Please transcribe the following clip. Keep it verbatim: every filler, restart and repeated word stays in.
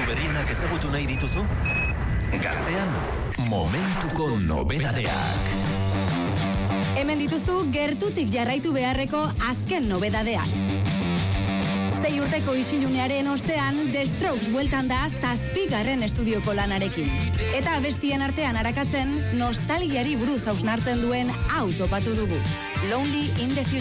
berrienak ezagutu nahi dituzu? Gaztean, momentuko nobedadeak. Hemen dituzu gertutik jarraitu beharreko azken nobedadeak. Sei urteko isilunearen ostean, The Strokes bueltan da zazpigarren estudioko lanarekin. Eta abestien artean arakatzen, nostalgiari buruz hausnartzen duen hau topatu dugu. Lonely in the Future.